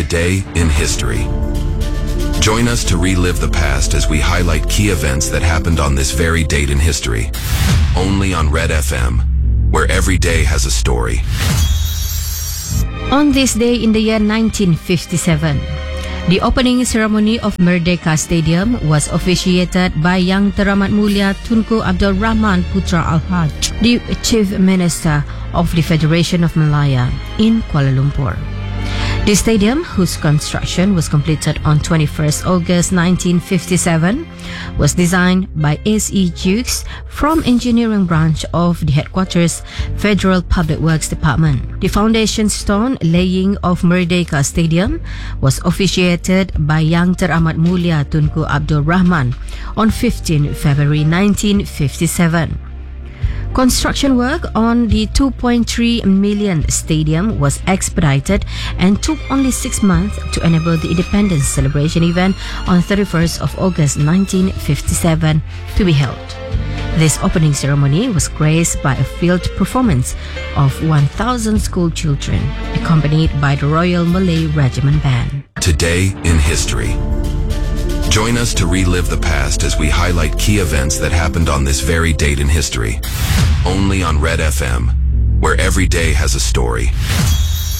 Today in History. Join us to relive the past as we highlight key events that happened on this very date in history. Only on Red FM, where every day has a story. On this day in the year 1957, the opening ceremony of Merdeka Stadium was officiated by Yang Teramat Mulia Tunku Abdul Rahman Putra Al-Haj, the Chief Minister of the Federation of Malaya in Kuala Lumpur. The stadium, whose construction was completed on 21st August 1957, was designed by S.E. Jukes from engineering branch of the headquarters Federal Public Works Department. The foundation stone laying of Merdeka Stadium was officiated by Yang Teramat Mulia Tunku Abdul Rahman on 15 February 1957. Construction work on the 2.3 million stadium was expedited and took only 6 months to enable the independence celebration event on 31st of August 1957 to be held. This opening ceremony was graced by a field performance of 1,000 school children, accompanied by the Royal Malay Regiment Band. Today in History. Join us to relive the past as we highlight key events that happened on this very date in history. Only on Red FM, where every day has a story.